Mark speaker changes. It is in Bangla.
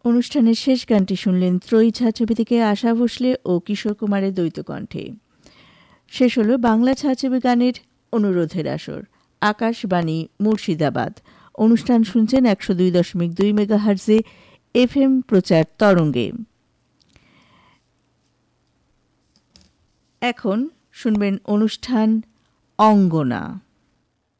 Speaker 1: অনুষ্ঠানের শেষ গানটি শুনলেন ত্রয়ী ছায়াছবি থেকে আশা ভোসলে ও কিশোর কুমারের দ্বৈত কণ্ঠে। শেষ হলো বাংলা ছায়াছবি গানের অনুরোধের আসর। আকাশবাণী মুর্শিদাবাদ। অনুষ্ঠান শুনছেন 102.2 মেগাহার্জে এফএম প্রচার তরঙ্গে। এখন শুনবেন অনুষ্ঠান অঙ্গনা।